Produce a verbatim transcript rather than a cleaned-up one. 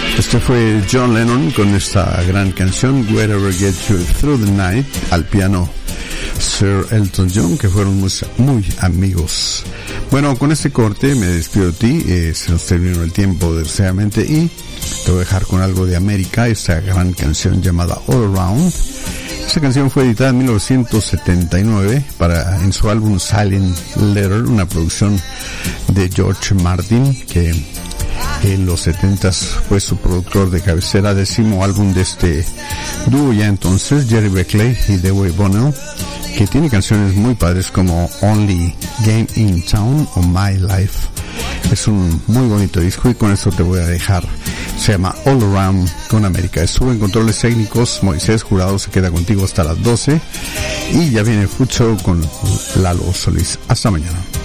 Este fue John Lennon con esta gran canción Whatever Gets You Through the Night, al piano Sir Elton John, que fueron muy, muy amigos. Bueno, con este corte me despido de ti, eh, se nos terminó el tiempo desgraciadamente, y te voy a dejar con algo de América, esta gran canción llamada All Around. Esta canción fue editada en mil novecientos setenta y nueve para, en su álbum Silent Letter, una producción de George Martin, que en los setentas fue su productor de cabecera, décimo álbum de este dúo ya entonces, Jerry Beckley y Dewey Bonnell, que tiene canciones muy padres como Only Game in Town o My Life. Es un muy bonito disco y con esto te voy a dejar. Se llama All Around con América. Estuvo en controles técnicos Moisés Jurado, se queda contigo hasta las doce y ya viene Food Show con Lalo Solís. Hasta mañana.